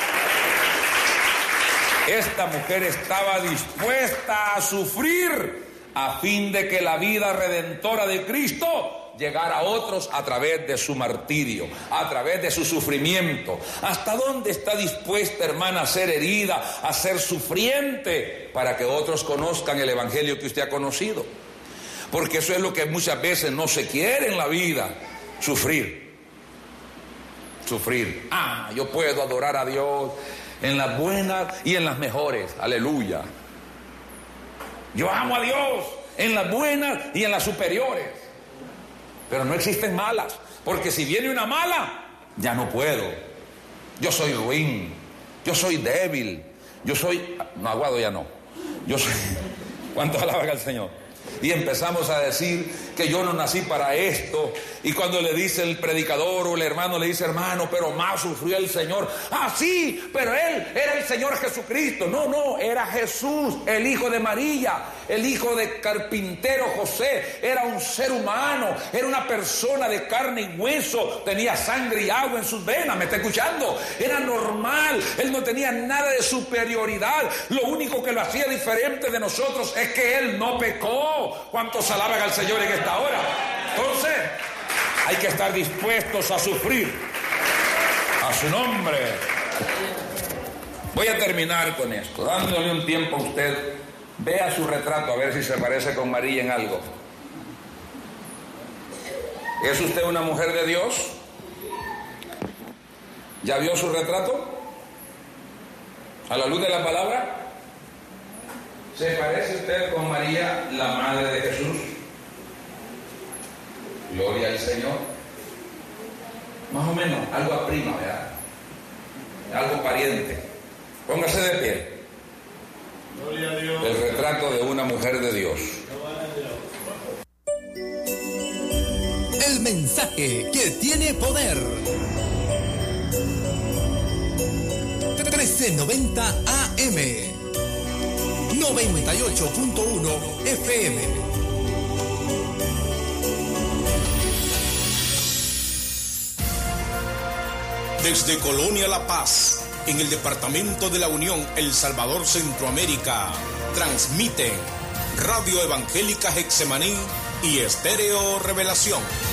Esta mujer estaba dispuesta a sufrir a fin de que la vida redentora de Cristo llegar a otros a través de su martirio, a través de su sufrimiento. ¿Hasta dónde está dispuesta, hermana, a ser herida, a ser sufriente, para que otros conozcan el evangelio que usted ha conocido? Porque eso es lo que muchas veces no se quiere en la vida, sufrir. Sufrir. Yo puedo adorar a Dios en las buenas y en las mejores. Aleluya. Yo amo a Dios en las buenas y en las superiores. Pero no existen malas, porque si viene una mala, ya no puedo. Yo soy ruin, yo soy débil, aguado ya no. ¿Cuánto alaban al Señor? Y empezamos a decir que yo no nací para esto. Y cuando le dice el predicador o el hermano, le dice, hermano, pero más sufrió el Señor. Sí, pero Él era el Señor Jesucristo. No, era Jesús, el hijo de María, el hijo de carpintero José. Era un ser humano, era una persona de carne y hueso. Tenía sangre y agua en sus venas, ¿me está escuchando? Era normal, Él no tenía nada de superioridad. Lo único que lo hacía diferente de nosotros es que Él no pecó. ¿Cuántos alaban al Señor en esta hora? Entonces, hay que estar dispuestos a sufrir. A su nombre. Voy a terminar con esto, dándole un tiempo a usted. Vea su retrato, a ver si se parece con María en algo. ¿Es usted una mujer de Dios? ¿Ya vio su retrato? ¿A la luz de la palabra? ¿Se parece usted con María, la madre de Jesús? Gloria al Señor. Más o menos, algo a prima, ¿verdad? Algo pariente. Póngase de pie. Gloria a Dios. El retrato de una mujer de Dios. El mensaje que tiene poder. 1390 AM. 98.1 FM. Desde Colonia La Paz, en el departamento de la Unión, El Salvador, Centroamérica, transmiten Radio Evangélica Getsemaní y Estéreo Revelación.